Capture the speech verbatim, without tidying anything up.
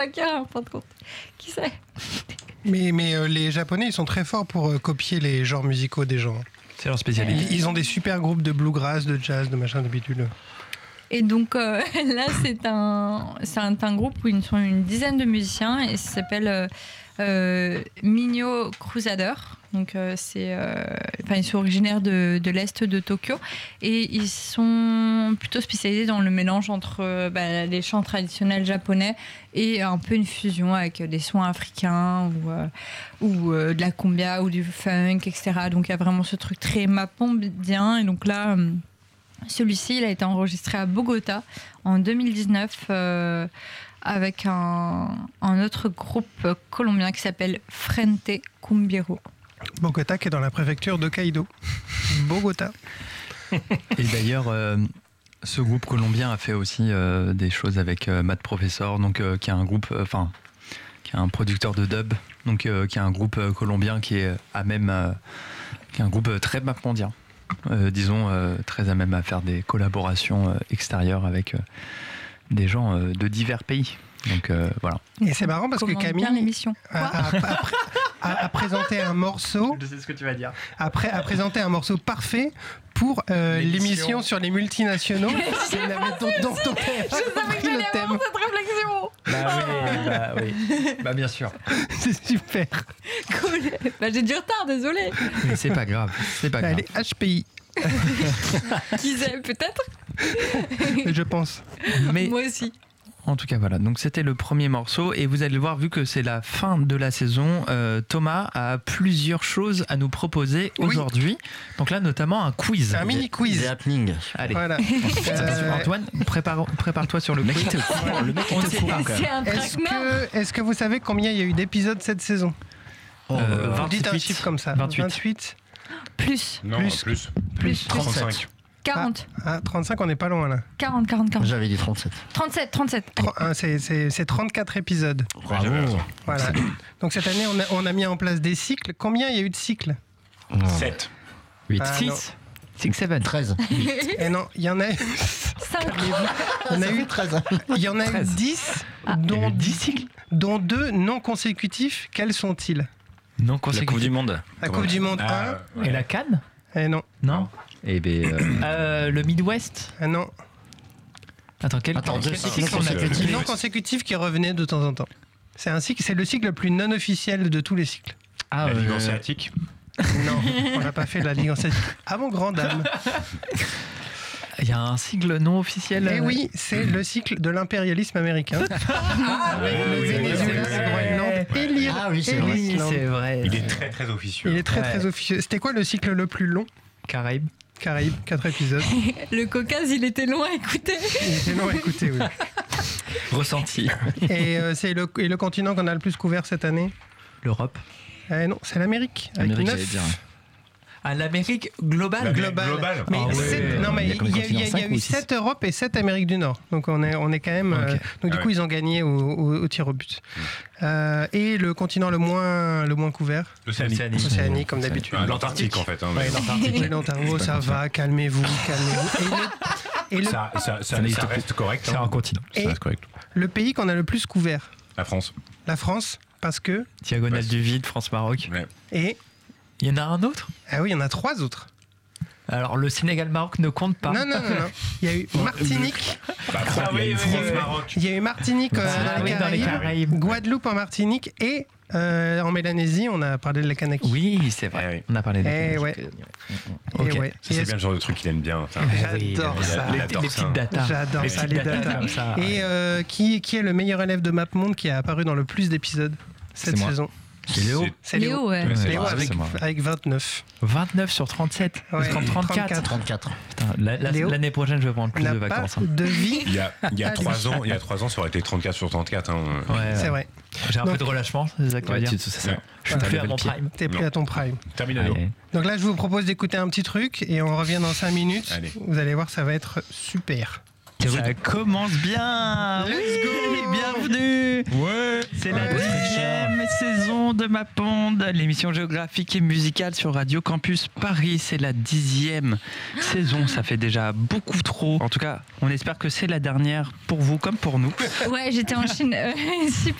Akira, en fin de compte. Qui sait? Mais, mais euh, les Japonais, ils sont très forts pour euh, copier les genres musicaux des gens. C'est leur spécialité. Ils, ils ont des super groupes de bluegrass, de jazz, de machin, de bidule. Et donc euh, là, c'est un, c'est un, un groupe où ils sont une dizaine de musiciens et ça s'appelle euh, euh, Minyo Crusader. Donc, euh, c'est, euh, enfin, ils sont originaires de, de l'est de Tokyo et ils sont plutôt spécialisés dans le mélange entre euh, bah, les chants traditionnels japonais et un peu une fusion avec des sons africains ou, euh, ou euh, de la cumbia ou du funk, et cetera. Donc, il y a vraiment ce truc très mapondien. Et donc là... Euh, celui-ci, il a été enregistré à Bogota en deux mille dix-neuf euh, avec un, un autre groupe colombien qui s'appelle Frente Cumbiero. Bogota qui est dans la préfecture d'Hokkaido. Bogota. Et d'ailleurs, euh, ce groupe colombien a fait aussi euh, des choses avec euh, Matt Professor, donc euh, qui est un groupe, enfin, euh, qui est un producteur de dub, donc euh, qui est un groupe euh, colombien qui est à même, euh, qui est un groupe euh, très mapondien. Euh, disons euh, très à même à faire des collaborations euh, extérieures avec euh, des gens euh, de divers pays. Donc euh, voilà. Et c'est marrant parce que Camille a, a, a, a, a présenté un morceau. Je sais ce que tu vas dire. Après, a présenté un morceau parfait pour euh, l'émission. l'émission sur les multinationaux. C'est la méthode dont on a compris le thème. Cette réflexion. Bah oui, bah oui. Bah bien sûr. C'est super. Cool. Bah j'ai du retard, désolé. Mais c'est pas grave. C'est pas grave. Allez, H P I. Qu'ils aiment peut-être. Je pense. Mais moi aussi. En tout cas, voilà. Donc, c'était le premier morceau. Et vous allez le voir, vu que c'est la fin de la saison, euh, Thomas a plusieurs choses à nous proposer oui. aujourd'hui. Donc là, notamment un quiz. Un mini quiz. Des happenings. Allez. Voilà. euh... Antoine, prépare, prépare-toi sur le, le quiz. Courant, le mec était courant, quand même. Est-ce que, est-ce que vous savez combien il y a eu d'épisodes cette saison? oh, euh, Vous dites un chiffre comme ça. vingt-huit. vingt-huit. Plus. Non, plus. Plus. Plus. trente-cinq. quarante. Ah, ah, trente-cinq, on n'est pas loin là. quarante, quarante, quarante. J'avais dit trente-sept. trente-sept, trente-sept. Ah, c'est, c'est, c'est trente-quatre épisodes. Bravo. Voilà. Donc cette année, on a, on a mis en place des cycles. Combien il y a eu de cycles? sept. huit. Ah, six. six, sept. treize. Et non, il y en a. cinq. Il y en a eu treize. Il y en a eu dix, Ah. dont dix cycles, dont deux non consécutifs. Quels sont-ils? Non La consécutif. Coupe du Monde. La Coupe du Monde Ah, un. ouais. Et la Cannes? Eh non. Non. Et ben. Euh, Euh, le Midwest? Ah non. Attends, quel, Attends, quel deux cycle cycles on a consécutifs. dit Non consécutif qui revenait de temps en temps. C'est un cycle, c'est le cycle le plus non officiel de tous les cycles. Ah, La Ligue euh, hanséatique. Non, on n'a pas fait la Ligue hanséatique. Ah mon grand dame. il y a un sigle non officiel. Eh euh, oui, c'est le cycle de l'impérialisme américain. Avec le oui, Venezuela, oui, oui, le oui. Groenland et l'Ir- Ah oui, c'est et vrai. Oui, l'Islande. c'est vrai. Il est très très officieux. Il est très Ouais. très officieux. C'était quoi le cycle le plus long? Caraïbes. Caraïbes, quatre épisodes. Le Caucase, il était long à écouter. Il était long à écouter, oui. Ressenti. Et euh, c'est le, et le continent qu'on a le plus couvert cette année? L'Europe. Eh non, c'est l'Amérique. Avec Amérique, neuf. j'allais dire. À l'Amérique globale. La- Global. Global. Mais, Ah ouais. sept- non, mais Il y a combien il y a, de il y a- il y a continents, eu cinq ou six? sept Europe et sept Amérique du Nord. Donc on est, on est quand même. euh, Ok. donc du Ah coup, ouais. ils ont gagné au, au, au tir au but. Euh, et le continent le moins, le moins couvert, L'Océanie. Océanie, comme d'habitude. Ah, L'Antarctique en fait. hein, mais- Ouais, l'Antarctique. Oui, l'Ontario, ça va, calmez-vous, calmez-vous. Et, le, et le- Ça, ça, ça, n'existe ça plus. reste correct. C'est hein. un continent. et Ça reste correct. le pays qu'on a le plus couvert, La France. la France, parce que. Diagonale Ouais. du vide, France-Maroc. Ouais. Et. Il y en a un autre? Ah oui, il y en a trois autres. Alors, le Sénégal-Maroc ne compte pas. Non, non, non, non. Il y a eu Martinique. Bah, Ah il y a oui, eu oui, France-Maroc. Il y a eu Martinique euh, Ah dans, les oui, dans les Caraïbes, Caraïbes. Guadeloupe en Martinique et euh, en Mélanésie, on a parlé de la Kanaki. Oui, c'est vrai. Eh oui. On a parlé de Eh ouais. Ok. Et ouais. Ça, c'est Et bien le genre de truc qu'il aime bien. ça. J'adore il a- ça. il Les, adore les ça. petites datas. J'adore Les ça, petites les datas datas. comme ça. Et euh, qui, qui est le meilleur élève de MapMonde qui a apparu dans le plus d'épisodes cette C'est moi. saison? C'est Léo. C'est Léo, ouais. Ouais, c'est Léo vrai, avec, c'est moi. avec vingt-neuf. vingt-neuf sur trente-sept. Ouais, Parce qu'en trente-quatre. trente-quatre. Putain, la- la- Léo l'année prochaine, je vais prendre plus N'a de pas vacances. hein. de vie. Il y a, il y a Ah, trois lui. ans, il y a trois ans, ça aurait été trente-quatre sur trente-quatre. Hein. Ouais, ouais. C'est vrai. J'ai un Donc- peu de relâchement, c'est ça que tu veux Ouais, dire. tu- c'est ça. Ouais. Je suis T'as plus à levé mon le pied. prime. T'es plus Non. à ton prime. Terminado. Allez. Donc là, je vous propose d'écouter un petit truc et on revient dans cinq minutes. Allez. Vous allez voir, ça va être super. Ça commence bien. Let's Oui, go. bienvenue. Ouais. C'est la Ouais. dixième saison de Mapond, l'émission géographique et musicale sur Radio Campus Paris. C'est la dixième saison, ça fait déjà beaucoup trop. En tout cas, on espère que c'est la dernière pour vous comme pour nous. Ouais, j'étais en Chine. Euh, super.